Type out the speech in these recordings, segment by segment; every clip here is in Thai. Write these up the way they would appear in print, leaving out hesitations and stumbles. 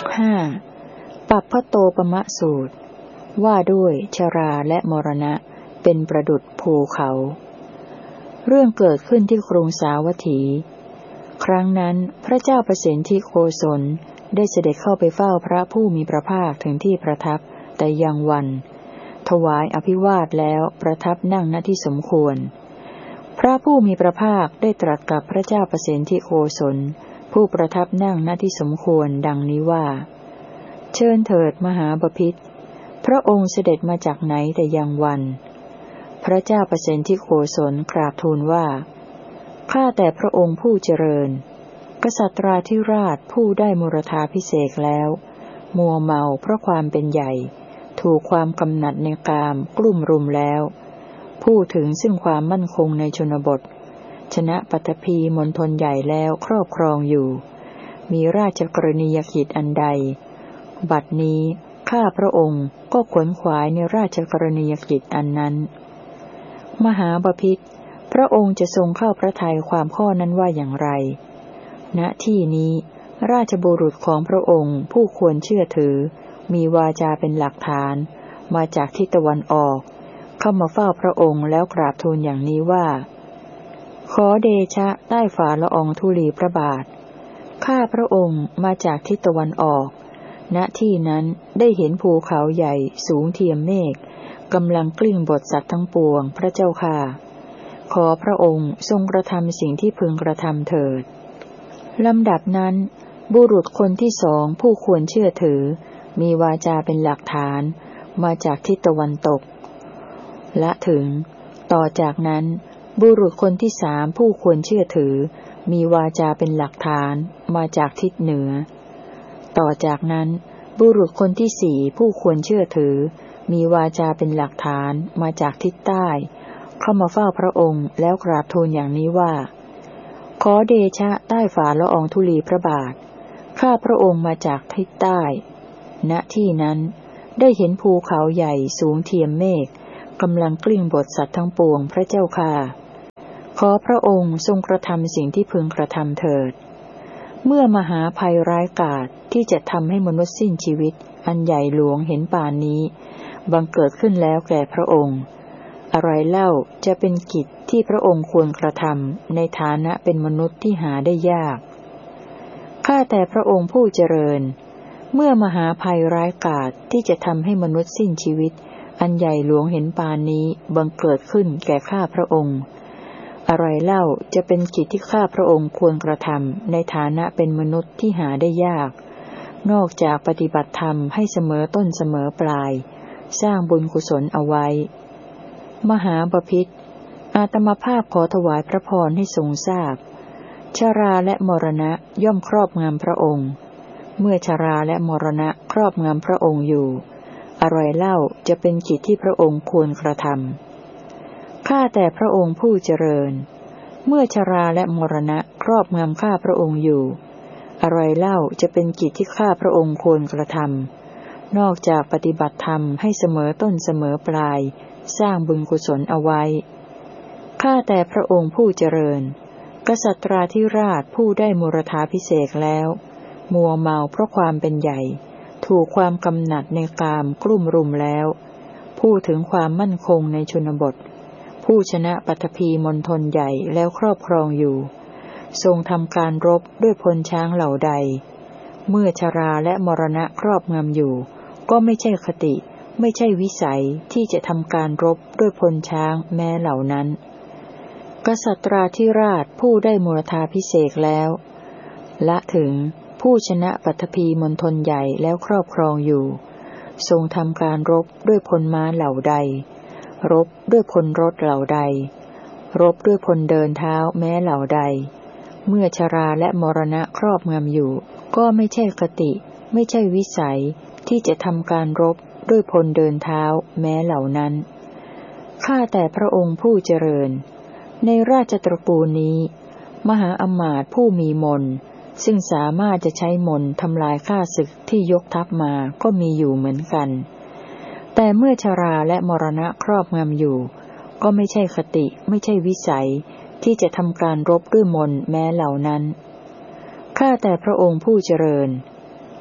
5. ปัปพโตปมะสูตรว่าด้วยชราและมรณะเป็นประดุจภูเขาเรื่องเกิดขึ้นที่กรุงสาวัตถีครั้งนั้นพระเจ้าประสิทธิโกศลได้เสด็จเข้าไปเฝ้าพระผู้มีพระภาคถึงที่ประทับแต่ยังวันถวายอภิวาทแล้วประทับนั่งณที่สมควรพระผู้มีพระภาคได้ตรัสกับพระเจ้าประสิทธิโกศลผู้ประทับนั่งณที่สมควรดังนี้ว่าเชิญเถิดมหาบพิตรพระองค์เสด็จมาจากไหนแต่ยังวันพระเจ้าประสิทธิโกศลกราบทูลว่าข้าแต่พระองค์ผู้เจริญกษัตราธิราชผู้ได้มุรธาภิเษกแล้วมัวเมาเพราะความเป็นใหญ่ถูกความกำหนัดในกามกลุ่มรุมแล้วพูดถึงซึ่งความมั่นคงในชนบทชนะปัตภีมณฑลใหญ่แล้วครอบครองอยู่มีราชกรณียกิจอันใดบัดนี้ข้าพระองค์ก็ขวนขวายในราชกรณียกิจอันนั้นมหาบพิตรพระองค์จะทรงเข้าพระทัยความข้อนั้นว่าอย่างไรณที่นี้ราชบุรุษของพระองค์ผู้ควรเชื่อถือมีวาจาเป็นหลักฐานมาจากทิศตะวันออกเข้ามาเฝ้าพระองค์แล้วกราบทูลอย่างนี้ว่าขอเดชะใต้ฝ่าละอองธุลีพระบาทข้าพระองค์มาจากทิศตะวันออกณที่นั้นได้เห็นภูเขาใหญ่สูงเทียมเมฆกำลังกลิ้งบทสัตว์ทั้งปวงพระเจ้าค่ะขอพระองค์ทรงกระทำสิ่งที่พึงกระทำเถิดลำดับนั้นบุรุษคนที่สองผู้ควรเชื่อถือมีวาจาเป็นหลักฐานมาจากทิศตะวันตกและถึงต่อจากนั้นบุรุษคนที่สามผู้ควรเชื่อถือมีวาจาเป็นหลักฐานมาจากทิศเหนือต่อจากนั้นบุรุษคนที่สี่ผู้ควรเชื่อถือมีวาจาเป็นหลักฐานมาจากทิศใต้เข้ามาเฝ้าพระองค์แล้วกราบทูลอย่างนี้ว่าขอเดชะใต้ฝ่าละอองธุลีพระบาทข้าพระองค์มาจากทิศใต้ณที่นั้นได้เห็นภูเขาใหญ่สูงเทียมเมฆกำลังกลิ้งบทสัตว์ทั้งปวงพระเจ้าค่ะขอพระองค์ทรงกระทำสิ่งที่พึงกระทำเถิดเมื่อมหาภัยร้ายกาจที่จะทำให้มนุษย์สิ้นชีวิตอันใหญ่หลวงเห็นป่านนี้บังเกิดขึ้นแล้วแก่พระองค์อะไรเล่าจะเป็นกิจที่พระองค์ควรกระทำในฐานะเป็นมนุษย์ที่หาได้ยากข้าแต่พระองค์ผู้เจริญเมื่อมหาภัยร้ายกาจที่จะทำให้มนุษย์สิ้นชีวิตอันใหญ่หลวงเห็นปานนี้บังเกิดขึ้นแก่ข้าพระองค์อะไรเล่าจะเป็นกิจที่ข้าพระองค์ควรกระทำในฐานะเป็นมนุษย์ที่หาได้ยากนอกจากปฏิบัติธรรมให้เสมอต้นเสมอปลายสร้างบุญกุศลเอาไว้มหาบพิตรอาตมาภาพขอถวายพระพรให้ทรงทราบชราและมรณะย่อมครอบงำพระองค์เมื่อชราและมรณะครอบงำพระองค์อยู่อะไรเล่าจะเป็นกิจที่พระองค์ควรกระทำข้าแต่พระองค์ผู้เจริญเมื่อชราและมรณะครอบงำข้าพระองค์อยู่อะไรเล่าจะเป็นกิจที่ข้าพระองค์ควรกระทำนอกจากปฏิบัติธรรมให้เสมอต้นเสมอปลายสร้างบุญกุศลเอาไว้ข้าแต่พระองค์ผู้เจริญกษัตราธิราชผู้ได้มุรธาภิเษกแล้วมัวเมาเพราะความเป็นใหญ่ถูกความกำหนัดในกามกลุ่มรุมแล้วพูดถึงความมั่นคงในชนบทผู้ชนะปัตภีมณฑลใหญ่แล้วครอบครองอยู่ทรงทำการรบด้วยพลช้างเหล่าใดเมื่อชราและมรณะครอบงำอยู่ก็ไม่ใช่คติไม่ใช่วิสัยที่จะทำการรบด้วยพลช้างแม้เหล่านั้นกษัตราธิราชผู้ได้มุรธาภิเษกแล้วละถึงผู้ชนะปัตภีมณฑลใหญ่แล้วครอบครองอยู่ทรงทำการรบด้วยพลม้าเหล่าใดรบด้วยพลรถเหล่าใดรบด้วยพลเดินเท้าแม้เหล่าใดเมื่อชราและมรณะครอบงำอยู่ก็ไม่ใช่คติไม่ใช่วิสัยที่จะทำการรบด้วยพลเดินเท้าแม้เหล่านั้นข้าแต่พระองค์ผู้เจริญในราชตระกูลนี้มหาอมาตย์ผู้มีมนต์ซึ่งสามารถจะใช้มนต์ทำลายข้าศึกที่ยกทัพมาก็มีอยู่เหมือนกันแต่เมื่อชราและมรณะครอบงำอยู่ก็ไม่ใช่คติไม่ใช่วิสัยที่จะทำการรบด้วยมนต์แม้เหล่านั้นข้าแต่พระองค์ผู้เจริญ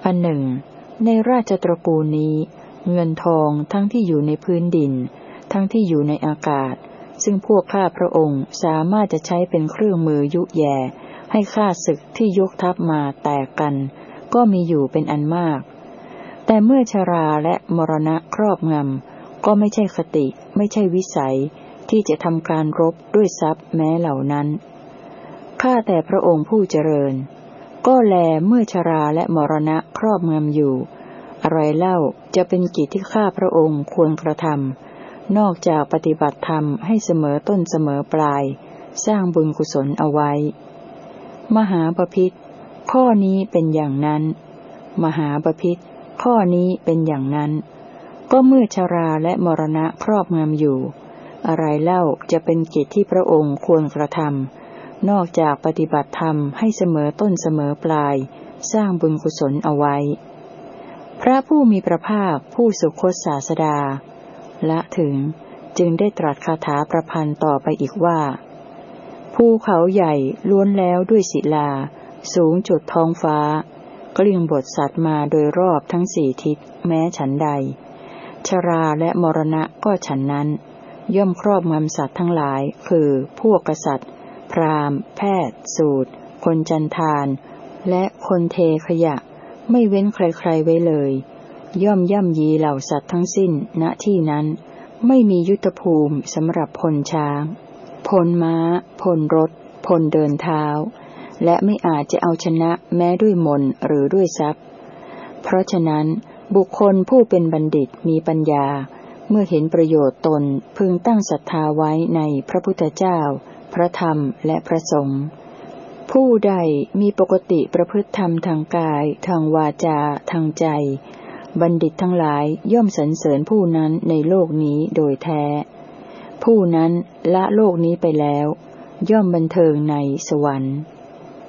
อันหนึ่งในราชตระกูลนี้เงินทองทั้งที่อยู่ในพื้นดินทั้งที่อยู่ในอากาศซึ่งพวกข้าพระองค์สามารถจะใช้เป็นเครื่องมือยุแย่ให้ข้าศึกที่ยกทัพมาแตกกันก็มีอยู่เป็นอันมากแต่เมื่อชราและมรณะครอบงำก็ไม่ใช่คติไม่ใช่วิสัยที่จะทำการรบด้วยทรัพย์แม้เหล่านั้นข้าแต่พระองค์ผู้เจริญก็แลเมื่อชราและมรณะครอบงำอยู่อะไรเล่าจะเป็นกิจที่ข้าพระองค์ควรกระทำนอกจากปฏิบัติธรรมให้เสมอต้นเสมอปลายสร้างบุญกุศลเอาไว้มหาบพิตรข้อนี้เป็นอย่างนั้นมหาบพิตรข้อนี้เป็นอย่างนั้นก็เมื่อชราและมรณะครอบงำอยู่อะไรเล่าจะเป็นกิจที่พระองค์ควรกระทำนอกจากปฏิบัติธรรมให้เสมอต้นเสมอปลายสร้างบุญกุศลเอาไว้พระผู้มีพระภาคผู้สุคตศาสดาละถึงจึงได้ตรัสคาถาประพันธ์ต่อไปอีกว่าภูเขาใหญ่ล้วนแล้วด้วยศิลาสูงจุดท้องฟ้ากลิ้งบทสัตว์มาโดยรอบทั้งสี่ทิศแม้ฉันใดชราและมรณะก็ฉันนั้นย่อมครอบงำสัตว์ทั้งหลายคือพวกกษัตริย์พราหมณ์แพทย์สูตรคนจันทานและคนเทขยะไม่เว้นใครๆไว้เลยย่อมย่ำยีเหล่าสัตว์ทั้งสิ้นณที่นั้นไม่มียุทธภูมิสำหรับพลช้างพลม้าพลรถพลเดินเท้าและไม่อาจจะเอาชนะแม้ด้วยมนต์หรือด้วยทรัพย์เพราะฉะนั้นบุคคลผู้เป็นบัณฑิตมีปัญญาเมื่อเห็นประโยชน์ตนพึงตั้งศรัทธาไว้ในพระพุทธเจ้าพระธรรมและพระสงฆ์ผู้ใดมีปกติประพฤติธรรมทางกายทางวาจาทางใจบัณฑิตทั้งหลายย่อมสรรเสริญผู้นั้นในโลกนี้โดยแท้ผู้นั้นละโลกนี้ไปแล้วย่อมบันเทิงในสวรรค์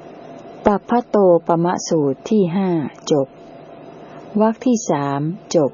ปัพพโตปมะสูตรที่5จบวรรคที่3จบ